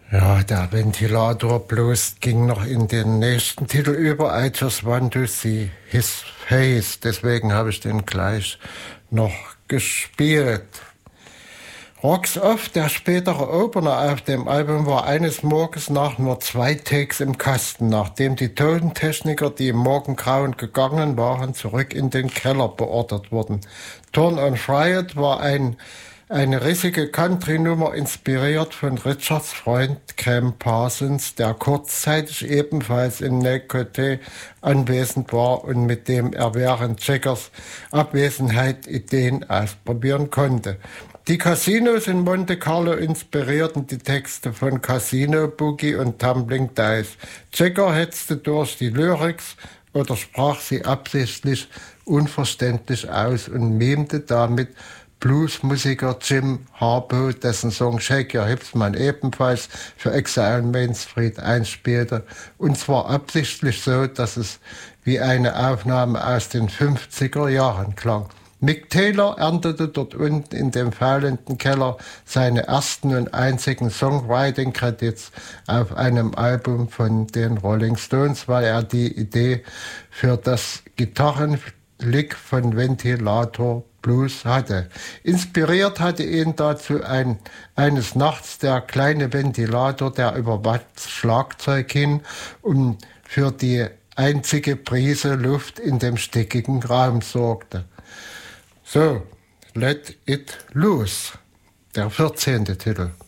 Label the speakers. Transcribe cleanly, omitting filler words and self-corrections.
Speaker 1: Ja, der Ventilator Blues ging noch in den nächsten Titel über. I Just Want to See His Face. Deswegen habe ich den gleich noch gespielt. Rocks Off, der spätere Opener auf dem Album, war eines Morgens nach nur 2 Takes im Kasten, nachdem die Tontechniker, die im Morgengrauen gegangen waren, zurück in den Keller beordert wurden. Turn on Riot war eine rissige Country-Nummer, inspiriert von Richards Freund Cam Parsons, der kurzzeitig ebenfalls in Necote anwesend war und mit dem er während Jaggers Abwesenheit Ideen ausprobieren konnte. Die Casinos in Monte Carlo inspirierten die Texte von Casino Boogie und Tumbling Dice. Jagger hetzte durch die Lyrics oder sprach sie absichtlich unverständlich aus und mimte damit Bluesmusiker Jim Harbaugh, dessen Song Shake Your Hips man ebenfalls für Exile on Main Street einspielte, und zwar absichtlich so, dass es wie eine Aufnahme aus den 50er Jahren klang. Mick Taylor erntete dort unten in dem faulenden Keller seine ersten und einzigen Songwriting-Credits auf einem Album von den Rolling Stones, weil er die Idee für das Gitarrenlick von Ventilator Blues hatte. Inspiriert hatte ihn dazu eines Nachts der kleine Ventilator, der über Watts Schlagzeug hin und für die einzige Prise Luft in dem stickigen Raum sorgte. So, Let It Loose, der 14. Titel.